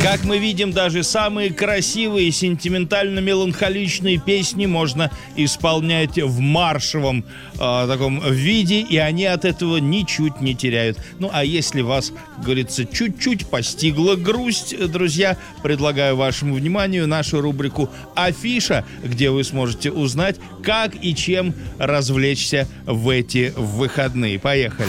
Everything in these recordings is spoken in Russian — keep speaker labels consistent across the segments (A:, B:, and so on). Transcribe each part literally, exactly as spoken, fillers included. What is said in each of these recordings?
A: Как мы видим, даже самые красивые, сентиментально-меланхоличные песни можно исполнять в маршевом э, таком виде, и они от этого ничуть не теряют. Ну, а если вас, как говорится, чуть-чуть постигла грусть, друзья, предлагаю вашему вниманию нашу рубрику «Афиша», где вы сможете узнать, как и чем развлечься в эти выходные. Поехали!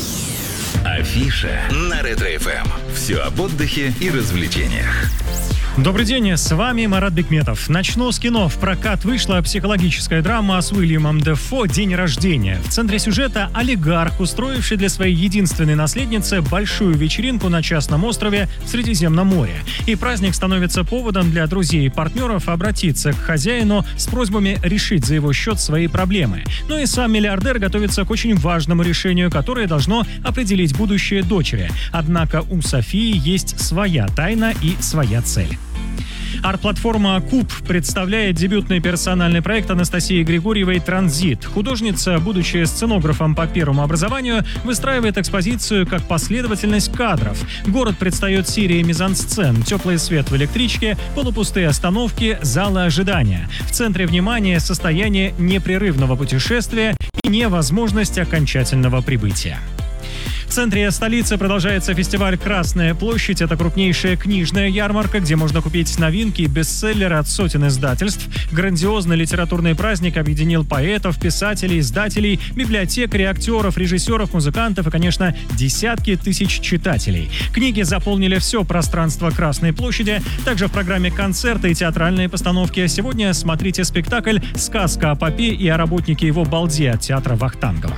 B: Афиша на Ретро-эф эм. Все об отдыхе и развлечениях.
C: Добрый день, с вами Марат Бекметов. Начну с кино. В прокат вышла психологическая драма с Уильямом Дефо «День рождения». В центре сюжета олигарх, устроивший для своей единственной наследницы большую вечеринку на частном острове в Средиземном море. И праздник становится поводом для друзей и партнеров обратиться к хозяину с просьбами решить за его счет свои проблемы. Ну и сам миллиардер готовится к очень важному решению, которое должно определить будущее дочери. Однако у Софии есть своя тайна и своя цель. Арт-платформа «Куб» представляет дебютный персональный проект Анастасии Григорьевой «Транзит». Художница, будучи сценографом по первому образованию, выстраивает экспозицию как последовательность кадров. Город предстает серией мизансцен: теплый свет в электричке, полупустые остановки, залы ожидания. В центре внимания состояние непрерывного путешествия и невозможность окончательного прибытия. В центре столицы продолжается фестиваль «Красная площадь». Это крупнейшая книжная ярмарка, где можно купить новинки и бестселлеры от сотен издательств. Грандиозный литературный праздник объединил поэтов, писателей, издателей, библиотекарей, актеров, режиссеров, музыкантов и, конечно, десятки тысяч читателей. Книги заполнили все пространство Красной площади. Также в программе концерты и театральные постановки. Сегодня смотрите спектакль «Сказка о попе и о работнике его балде» от театра Вахтангова.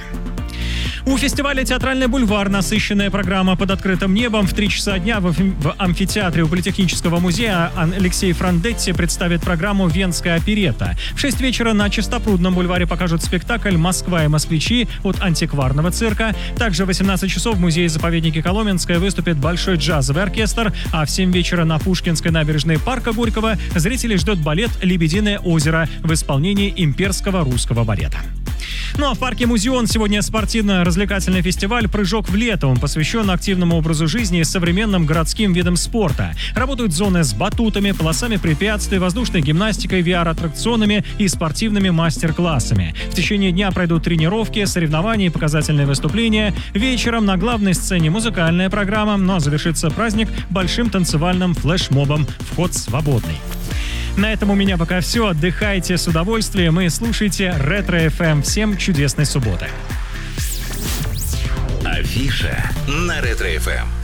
C: У фестиваля «Театральный бульвар» насыщенная программа под открытым небом. В три часа дня в амфитеатре у Политехнического музея Алексей Франдетти представит программу «Венская оперетта». В шесть вечера на Чистопрудном бульваре покажут спектакль «Москва и москвичи» от антикварного цирка. Также в восемнадцать часов в музее-заповеднике Коломенское выступит большой джазовый оркестр, а в семь вечера на Пушкинской набережной парка Горького зрителей ждет балет «Лебединое озеро» в исполнении имперского русского балета. Ну а в парке Музеон сегодня спортивно-развлекательный фестиваль «Прыжок в лето». Он посвящен активному образу жизни и современным городским видам спорта. Работают зоны с батутами, полосами препятствий, воздушной гимнастикой, ви ар-аттракционами и спортивными мастер-классами. В течение дня пройдут тренировки, соревнования и показательные выступления. Вечером на главной сцене музыкальная программа, ну а завершится праздник большим танцевальным флешмобом. Вход свободный. На этом у меня пока все. Отдыхайте с удовольствием и слушайте Ретро-эф эм. Всем чудесной субботы.
B: Афиша на Ретро-эф эм.